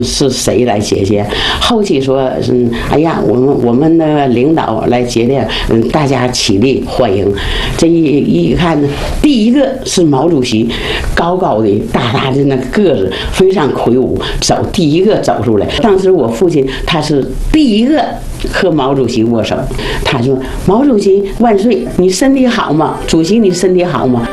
是谁来接见？后期说，哎呀，我们的领导来接见，大家起立欢迎。这一看呢，第一个是毛主席，高高的、大大的那个子，非常魁梧，第一个走出来。当时我父亲他是第一个和毛主席握手，他说：“毛主席万岁，你身体好吗？主席你身体好吗？”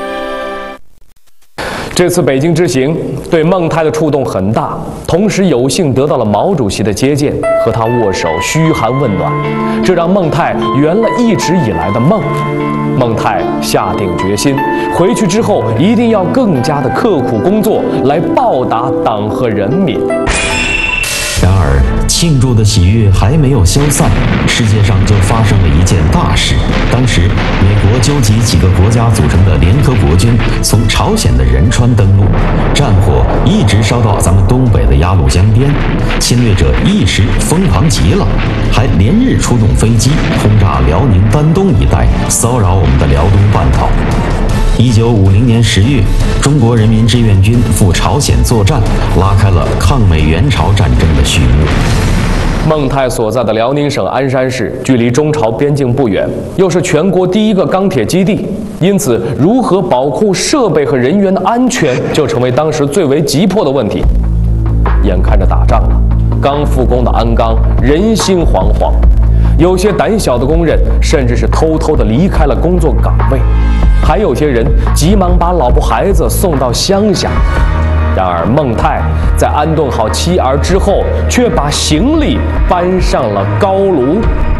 这次北京之行对孟泰的触动很大，同时有幸得到了毛主席的接见，和他握手嘘寒问暖，这让孟泰圆了一直以来的梦。孟泰下定决心，回去之后一定要更加的刻苦工作，来报答党和人民。 然而，庆祝的喜悦还没有消散，世界上就发生了一件大事。当时，美国纠集几个国家组成的联合国军从朝鲜的仁川登陆，战火一直烧到咱们东北的鸭绿江边，侵略者一时疯狂极了，还连日出动飞机轰炸辽宁丹东一带，骚扰我们的辽东半岛。1950年10月，中国人民志愿军赴朝鲜作战，拉开了抗美援朝战争的序幕。 孟泰所在的辽宁省鞍山市距离中朝边境不远，又是全国第一个钢铁基地，因此如何保护设备和人员的安全就成为当时最为急迫的问题。眼看着打仗了，刚复工的鞍钢人心惶惶，有些胆小的工人甚至是偷偷地离开了工作岗位，还有些人急忙把老婆孩子送到乡下。然而孟泰在安顿好妻儿之后，却把行李搬上了高炉。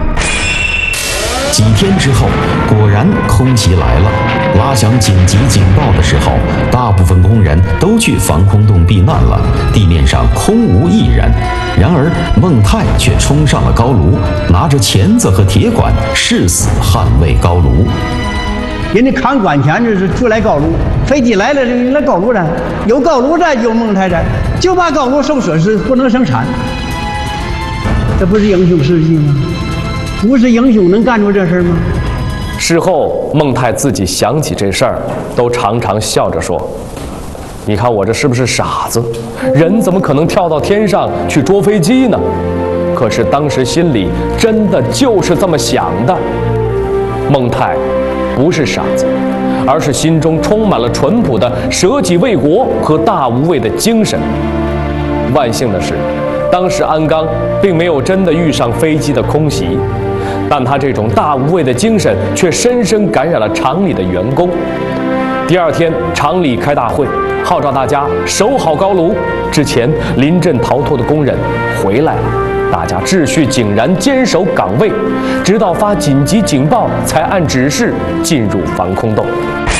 几天之后，果然空袭来了。拉响紧急警报的时候，大部分工人都去防空洞避难了，地面上空无一人。然而孟泰却冲上了高炉，拿着钳子和铁管，誓死捍卫高炉。 人家看管钱就是出来高炉，飞机来了就来高炉站，有高炉站有孟泰站，就把高炉受损失不能生产，这不是英雄事迹吗？不是英雄能干出这事吗？ 事后孟泰自己想起这事儿，都常常笑着说：“你看我这是不是傻子？人怎么可能跳到天上去捉飞机呢？”可是当时心里真的就是这么想的。孟泰不是傻子，而是心中充满了淳朴的舍己为国和大无畏的精神。万幸的是，当时鞍钢并没有真的遇上飞机的空袭，但他这种大无畏的精神却深深感染了厂里的员工。第二天，厂里开大会，号召大家守好高炉。之前临阵逃脱的工人回来了，大家秩序井然，坚守岗位，直到发紧急警报，才按指示进入防空洞。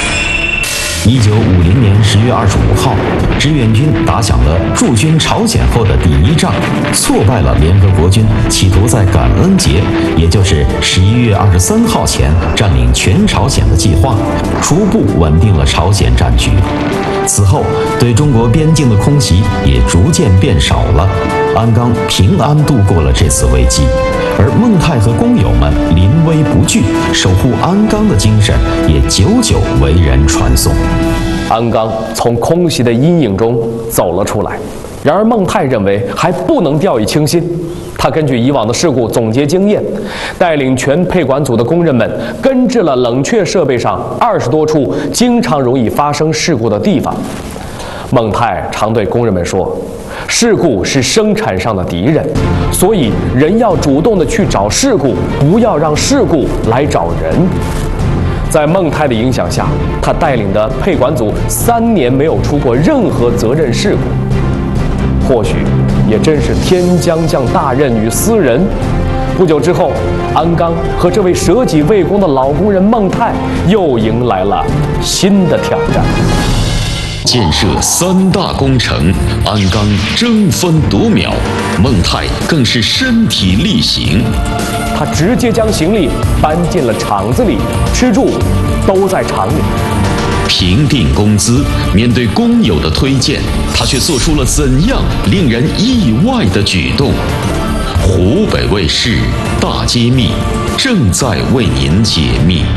1950年10月25号，志愿军打响了驻军朝鲜后的第一仗，挫败了联合国军企图在感恩节，也就是11月23号前占领全朝鲜的计划，初步稳定了朝鲜战局。此后，对中国边境的空袭也逐渐变少了，鞍钢平安度过了这次危机。而孟泰和工友们临危不惧，守护鞍钢的精神也久久为人传颂。 鞍钢从空袭的阴影中走了出来，然而孟泰认为还不能掉以轻心。他根据以往的事故总结经验，带领全配管组的工人们根治了冷却设备上20多处经常容易发生事故的地方。孟泰常对工人们说，事故是生产上的敌人，所以人要主动的去找事故，不要让事故来找人。在孟泰的影响下，他带领的配管组3年没有出过任何责任事故。或许也真是天将降大任于斯人。不久之后，鞍钢和这位舍己为公的老工人孟泰又迎来了新的挑战。 建设3大工程，鞍钢争分夺秒，孟泰更是身体力行。 他直接将行李搬进了厂子里，吃住都在厂里。 评定工资，面对工友的推荐，他却做出了怎样令人意外的举动？湖北卫视大揭秘正在为您解密。